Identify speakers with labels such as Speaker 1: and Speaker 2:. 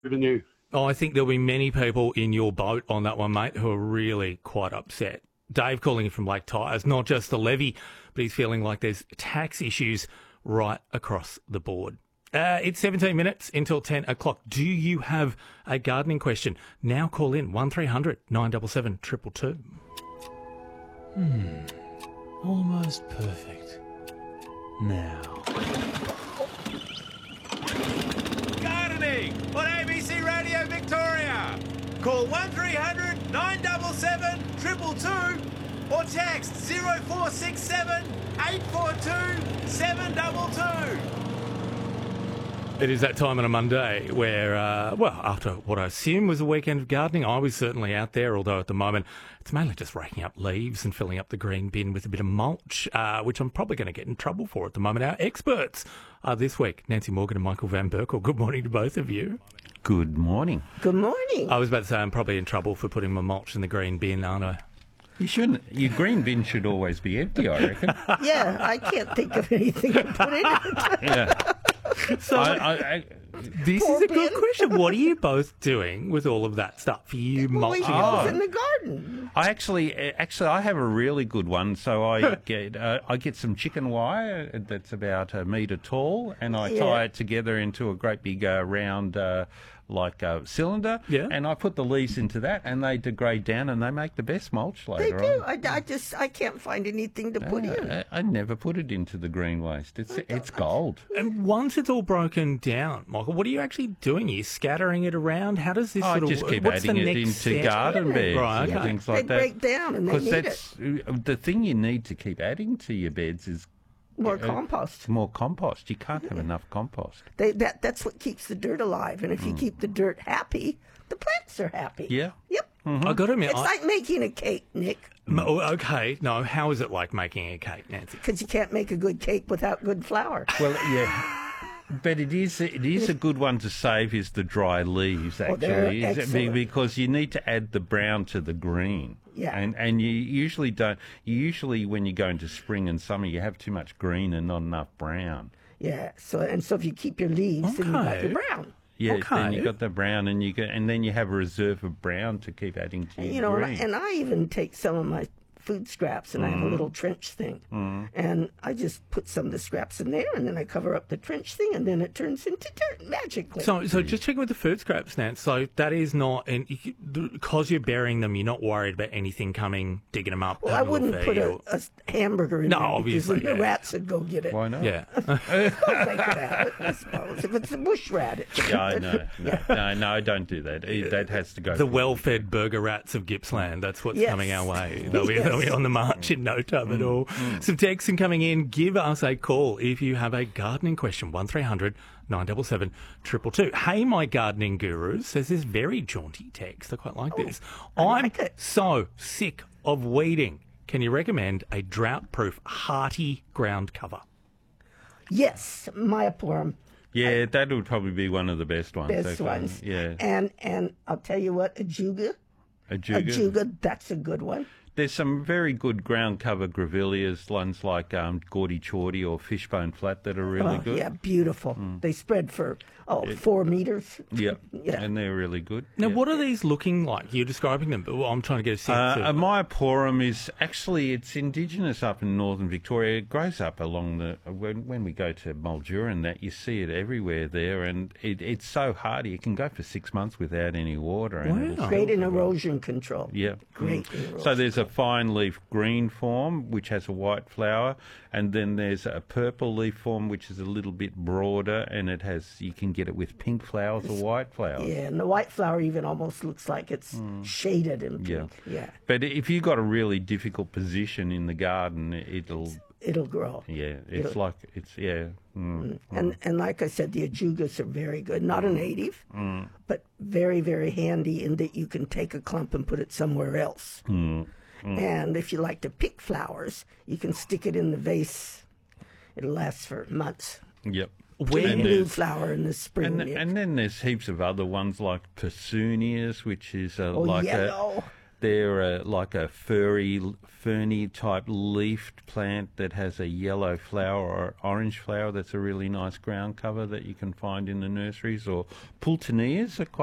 Speaker 1: revenue.
Speaker 2: Oh, I think there'll be many people in your boat on that one, mate, who are really quite upset. Dave calling in from Lake Tyers, not just the levy, but he's feeling like there's tax issues right across the board. It's 17 minutes until 10 o'clock. Do you have a gardening question? Now call in 1300 977 222.
Speaker 3: Almost perfect. Now.
Speaker 4: Gardening on ABC Radio Victoria. Call 1300 977 222 or text 0467 842 722.
Speaker 2: It is that time on a Monday where, after what I assume was a weekend of gardening, I was certainly out there, although at the moment it's mainly just raking up leaves and filling up the green bin with a bit of mulch, which I'm probably going to get in trouble for at the moment. Our experts are this week, Nancy Morgan and Michael Van Berkel. Good morning to both of you.
Speaker 5: Good morning.
Speaker 6: Good morning.
Speaker 2: I was about to say I'm probably in trouble for putting my mulch in the green bin, aren't I?
Speaker 5: You shouldn't. Your green bin should always be empty, I reckon.
Speaker 6: Yeah, I can't think of anything to put in it.
Speaker 5: Yeah.
Speaker 2: So this is a good question. What are you both doing with all of that stuff? Are you mulching?
Speaker 6: Well, in the garden.
Speaker 5: I actually, I have a really good one. So I get some chicken wire that's about a metre tall, and I tie it together into a great big round cylinder.
Speaker 2: Yeah.
Speaker 5: And I put the leaves into that, and they degrade down, and they make the best mulch later
Speaker 6: They do.
Speaker 5: on.
Speaker 6: I can't find anything to put in.
Speaker 5: I never put it into the green waste. It's gold.
Speaker 2: And once it's all broken down, Michael, what are you actually doing? Are you scattering it around? How does this
Speaker 5: I
Speaker 2: sort of
Speaker 5: just
Speaker 2: work?
Speaker 5: keep
Speaker 2: What's
Speaker 5: adding
Speaker 2: the
Speaker 5: it
Speaker 2: next
Speaker 5: into
Speaker 2: step?
Speaker 5: garden beds
Speaker 2: Right,
Speaker 5: and
Speaker 2: okay.
Speaker 5: things like
Speaker 6: They
Speaker 5: that.
Speaker 6: break down and they need
Speaker 5: that's the thing you need to keep adding to your beds is
Speaker 6: More compost.
Speaker 5: more compost. You can't have enough compost.
Speaker 6: That's what keeps the dirt alive. And if you keep the dirt happy, the plants are happy.
Speaker 5: Yeah.
Speaker 6: Yep.
Speaker 2: I got to admit,
Speaker 6: It's like making a cake, Nick,
Speaker 2: okay, no, how is it like making a cake, Nancy?
Speaker 6: because you can't make a good cake without good flour.
Speaker 5: Well, yeah. But it is a good one to save is the dry leaves
Speaker 6: they're
Speaker 5: actually,
Speaker 6: excellent.
Speaker 5: because you need to add the brown to the green.
Speaker 6: Yeah.
Speaker 5: And you usually don't. Usually when you go into spring and summer, you have too much green and not enough brown.
Speaker 6: Yeah. So if you keep your leaves, then you got
Speaker 2: Okay.
Speaker 6: your brown.
Speaker 5: Yeah, then
Speaker 2: Okay.
Speaker 5: you got the brown, and then you have a reserve of brown to keep adding to your
Speaker 6: You know,
Speaker 5: green.
Speaker 6: and I even take some of my food scraps and I have a little trench thing. And I just put some of the scraps in there and then I cover up the trench thing and then it turns into dirt magically.
Speaker 2: So just checking with the food scraps, Nance. So that is not, because you're burying them, you're not worried about anything coming, digging them up.
Speaker 6: well, I
Speaker 2: having a
Speaker 6: wouldn't
Speaker 2: little
Speaker 6: put
Speaker 2: feed
Speaker 6: a hamburger in
Speaker 2: No,
Speaker 6: there
Speaker 2: obviously,
Speaker 6: because the
Speaker 2: yeah.
Speaker 6: rats would go get it.
Speaker 5: Why not?
Speaker 2: Yeah.
Speaker 6: They could have it, I suppose. If it's a bush rat, it's
Speaker 5: No, don't do that. That has to go.
Speaker 2: The well-fed burger rats of Gippsland. That's what's
Speaker 6: Yes.
Speaker 2: coming our way. They'll be
Speaker 6: Yes.
Speaker 2: on the march in no time at all. Some texting coming in. Give us a call if you have a gardening question. 1300 977 222. Hey, my gardening gurus, says this very jaunty text. I quite like this. I'm
Speaker 6: like it.
Speaker 2: so sick of weeding. Can you recommend a drought-proof, hearty ground cover?
Speaker 6: Yes, Myoporum.
Speaker 5: Yeah, that would probably be one of the best ones.
Speaker 6: Best
Speaker 5: actually.
Speaker 6: ones.
Speaker 5: Yeah.
Speaker 6: And I'll tell you what, Ajuga, that's a good one.
Speaker 5: There's some very good ground cover grevilleas, ones like Gaudy Chordy or Fishbone Flat that are really good.
Speaker 6: Yeah, beautiful. They spread for 4 meters.
Speaker 5: Yeah.
Speaker 6: Yeah.
Speaker 5: And they're really good.
Speaker 2: Now,
Speaker 5: yeah.
Speaker 2: what are these looking like? You're describing them, but I'm trying to get a sense
Speaker 5: A
Speaker 2: of...
Speaker 5: Myoporum is actually, it's indigenous up in northern Victoria. It grows up along when we go to Mildura and that, you see it everywhere there, and it's so hardy. It can go for 6 months without any water. And it'll
Speaker 6: Great
Speaker 5: still
Speaker 6: in
Speaker 5: survive.
Speaker 6: erosion control.
Speaker 5: Yeah.
Speaker 6: Great in erosion.
Speaker 5: So there's a fine leaf green form, which has a white flower, and then there's a purple leaf form, which is a little bit broader, and you can get it with pink flowers or white flowers.
Speaker 6: Yeah, and the white flower even almost looks like it's shaded in pink. Yeah.
Speaker 5: But if you've got a really difficult position in the garden,
Speaker 6: It'll grow.
Speaker 5: yeah, it's like, it's, yeah.
Speaker 6: And like I said, the ajugas are very good. Not a native, but very, very handy in that you can take a clump and put it somewhere else. And if you like to pick flowers, you can stick it in the vase. It'll last for months.
Speaker 5: Yep.
Speaker 6: Big
Speaker 5: And
Speaker 6: blue
Speaker 5: there's-
Speaker 6: flower in the spring.
Speaker 5: And then there's heaps of other ones like Persunias, which is like
Speaker 6: yellow.
Speaker 5: they're like a ferny type leafed plant that has a yellow flower or orange flower. That's a really nice ground cover that you can find in the nurseries. Or pultoneas are quite